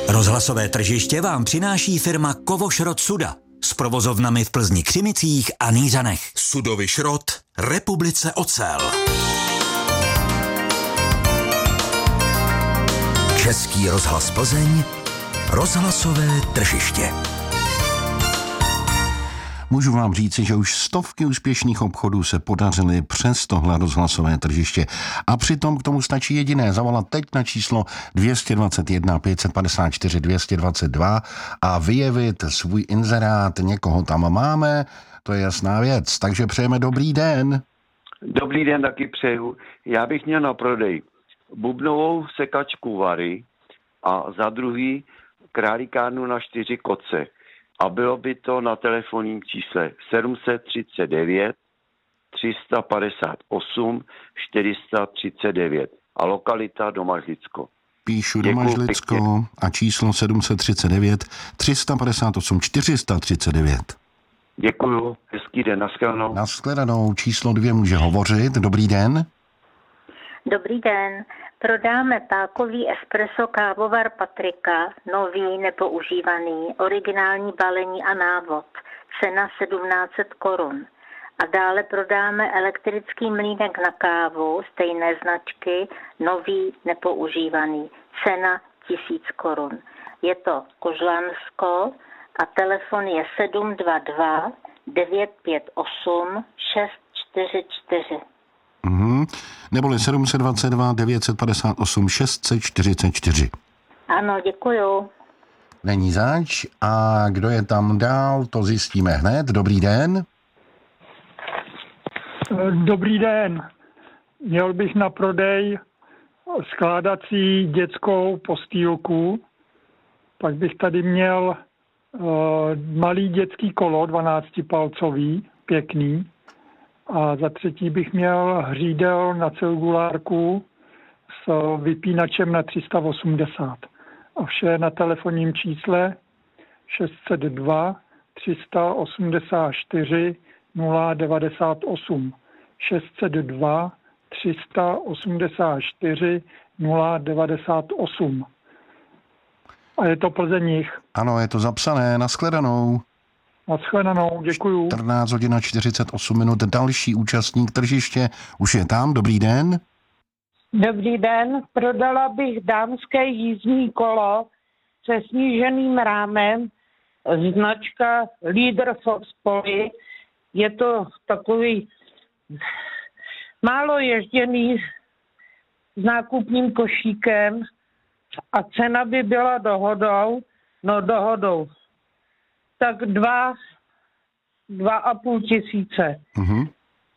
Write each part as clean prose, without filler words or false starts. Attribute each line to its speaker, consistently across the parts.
Speaker 1: Rozhlasové tržiště vám přináší firma Kovošrot Suda s provozovnami v Plzni, Křimicích a Nýřanech. Sudový šrot Republice ocel. Český rozhlas Plzeň, rozhlasové tržiště.
Speaker 2: Můžu vám říci, že už stovky úspěšných obchodů se podařily přes tohle rozhlasové tržiště. A přitom k tomu stačí jediné: zavolat teď na číslo 221 554 222 a vyjevit svůj inzerát. Někoho tam máme, to je jasná věc. Takže přejeme dobrý den.
Speaker 3: Dobrý den taky přeju. Já bych měl na prodej bubnovou sekačku vary a za druhý králikárnu na 4 koce. A bylo by to na telefonním čísle 739 358 439 a lokalita Domažlicko.
Speaker 2: Píšu Domažlicko a číslo 739 358 439.
Speaker 3: Děkuju, hezký den, nashledanou.
Speaker 2: Nashledanou, číslo 2 může hovořit. Dobrý den.
Speaker 4: Dobrý den. Prodáme pákový espresso kávovar Patrika, nový, nepoužívaný, originální balení a návod. Cena 1700 korun. A dále prodáme elektrický mlýnek na kávu stejné značky, nový, nepoužívaný. Cena 1000 korun. Je to Kožlansko a telefon je 722 958 644.
Speaker 2: Neboli 722 958 644.
Speaker 4: Ano, děkuju.
Speaker 2: Není zač. A kdo je tam dál, to zjistíme hned. Dobrý den.
Speaker 5: Dobrý den. Měl bych na prodej skládací dětskou postýlku. Pak bych tady měl malý dětský kolo, 12palcový, pěkný. A za třetí bych měl hřídel na celulárku s vypínačem na 380. A vše na telefonním čísle 602 384 098. 602 384 098. A je to Plzeňích.
Speaker 2: Ano, je to zapsané. Nashledanou.
Speaker 5: Nashledanou, děkuju.
Speaker 2: 14 hodin a 48 minut. Další účastník tržiště už je tam. Dobrý den.
Speaker 6: Dobrý den. Prodala bych dámské jízdní kolo se sníženým rámem, značka Leader Fox Poly. Je to takový málo ježděný s nákupním košíkem a cena by byla dohodou. Tak 2,5 tisíce.
Speaker 2: Mm-hmm.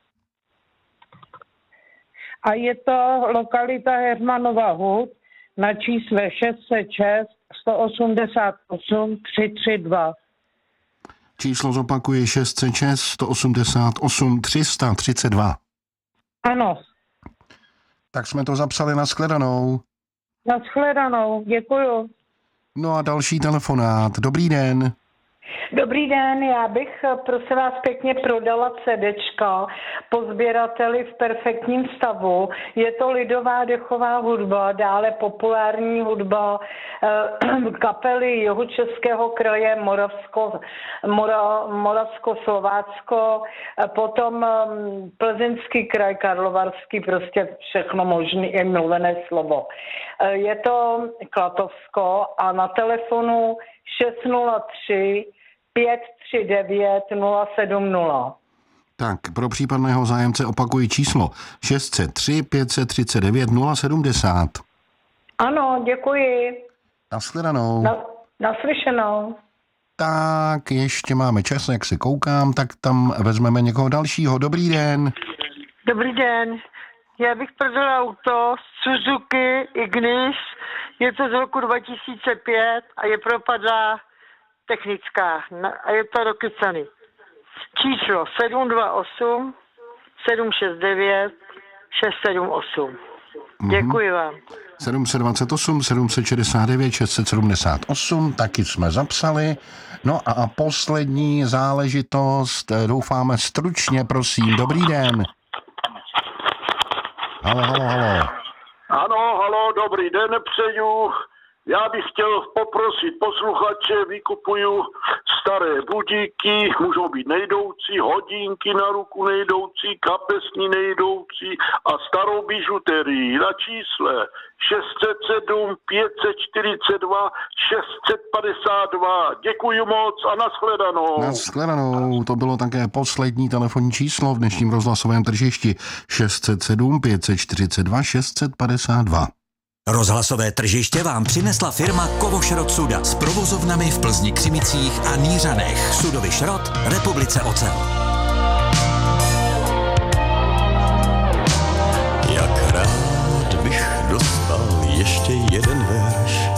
Speaker 6: A je to lokalita Hermanova Hud na čísle 606 188 332.
Speaker 2: Číslo zopakuje 606 188 332.
Speaker 6: Ano.
Speaker 2: Tak jsme to zapsali. Nashledanou.
Speaker 6: Nashledanou, děkuju.
Speaker 2: No a další telefonát. Dobrý den.
Speaker 7: Dobrý den, já bych prosím vás pěkně prodala CDčka po sběrateli v perfektním stavu. Je to lidová dechová hudba, dále populární hudba kapely Jihočeského kraje Moravsko-Slovácko, potom Plzeňský kraj, Karlovarský, prostě všechno možné, je mluvené slovo. Je to Klatovsko a na telefonu 603 539 070.
Speaker 2: Tak, pro případného zájemce opakuji číslo 603 539 070.
Speaker 7: Ano, děkuji.
Speaker 2: Nashledanou.
Speaker 7: Naslyšenou.
Speaker 2: Tak, ještě máme čas, jak se koukám, tak tam vezmeme někoho dalšího. Dobrý den.
Speaker 8: Dobrý den. Já bych prodala auto Suzuki Ignis. Je to z roku 2005 a je propadlá technická a je to roky ceny. Číslo 728 769 678. Děkuji vám.
Speaker 2: 728 769 678, taky jsme zapsali. No a poslední záležitost, doufáme stručně, prosím. Dobrý den. Halo.
Speaker 9: Ano, halo, dobrý den, přeju. Já bych chtěl poprosit posluchače, vykupuju staré budíky, můžou být nejdoucí, hodinky na ruku nejdoucí, kapesní nejdoucí a starou bižuterii na čísle 607 542 652. Děkuji moc a nashledanou.
Speaker 2: Nashledanou, to bylo také poslední telefonní číslo v dnešním rozhlasovém tržišti 607 542 652.
Speaker 1: Rozhlasové tržiště vám přinesla firma Kovošrot Suda s provozovnami v Plzni, Křimicích a Nířanech. Sudový šrot, Republice Ocel.
Speaker 10: Jak rád bych dostal ještě jeden verš